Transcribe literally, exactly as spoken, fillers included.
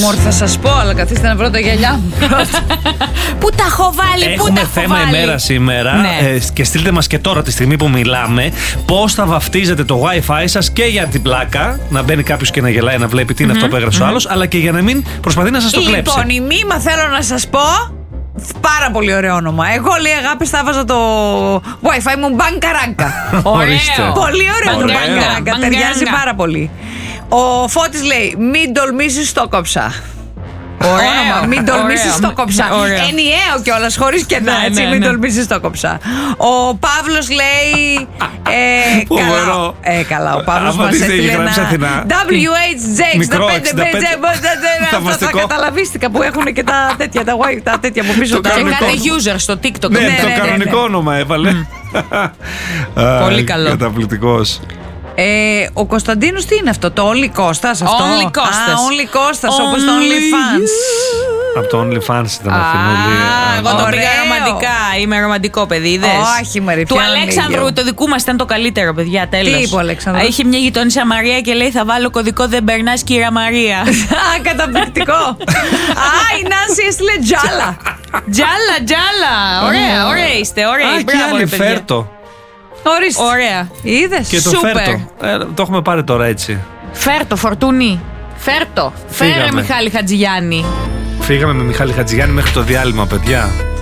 Μόρ, θα σας πω, αλλά καθίστε να βρω τα γυαλιά μου. Πού τα έχω βάλει, πού τα έχω θέμα βάλει. ημέρα σήμερα, Ναι. ε, και στείλτε μας και τώρα τη στιγμή που μιλάμε πώς θα βαφτίζετε το Wi-Fi σας, και για την πλάκα, να μπαίνει κάποιος και να γελάει, να βλέπει τι είναι mm-hmm. αυτό που έγραψε mm-hmm. ο άλλος, αλλά και για να μην προσπαθεί να σας το κλέψει. Λοιπόν, η Μήμα, θέλω να σας πω, πάρα πολύ ωραίο όνομα. Εγώ, λέει, αγάπη, θα βάζα το Wi-Fi μου Μπανκαράγκα. Ωραίο. Πολύ ωραίο το Μπανκαράγκα. Μπανκαράγκα. Ταιριάζει πάρα πολύ. Ο Φώτης λέει, μην τολμήσεις, το κόψα. Ωραίο. Όνομα, μην τολμήσεις, το κόψα. Ωραίο. Ενιαίο κιόλας, χωρίς κενά, Ναι, έτσι, ναι, μην ναι. τολμήσεις, το κόψα. Ο Παύλος λέει, ε, καλά, Φοβερό. ε, καλά, ο Παύλος Άμα μας δείτε, έστειλε γράψει ένα Αθηνά. ντάμπλιου έιτς τζέι Μικρό, εξήντα πέντε, εξήντα πέντε. αυτό τα Θαυμαστικό. καταλαβίστηκα που έχουν και τα τέτοια, τα Wi- τα τέτοια από πίσω. Το τα- Και κανονικό. κάθε user στο TikTok. Ναι, ναι, το ναι, κανονικό ναι. όνομα έβαλε. Πολύ καλό. Καταπληκτικός. Ε, ο Κωνσταντίνος τι είναι αυτό, το Only Κώστας αυτό? Only Κώστας. Α, Only Κώστας, όπως το OnlyFans. Από το OnlyFans ήταν Α, Αθηνούλη. εγώ το Ωραίο. πήγα ρομαντικά. Είμαι ρομαντικό παιδί, είδες. Όχι, μωρέ, Του πια είναι Αλέξανδρου, ίδιο. το δικού μας ήταν το καλύτερο, παιδιά. Τέλος. Τι είπε ο Αλέξανδρος? Είχε μια γειτόνισσα Μαρία και λέει: θα βάλω κωδικό δεν περνάς, κύρα Μαρία. Α, καταπληκτικό. Α, η Νάνση έστειλε τζάλα. Τζάλα, τζάλα. Ωραία, ωραία είστε. Ωραία. Α, και Μπράβο, ρε άλλη, παιδιά. φέρτο. Ορίστε. Ωραία. Είδες? Και το Σούπερ. φέρτο. Ε, το έχουμε πάρει τώρα έτσι. Φέρτο, φορτούνι. Φέρτο. Φέρε, Φύγαμε. Μιχάλη Χατζηγιάννη. Φύγαμε με Μιχάλη Χατζηγιάννη μέχρι το διάλειμμα, παιδιά.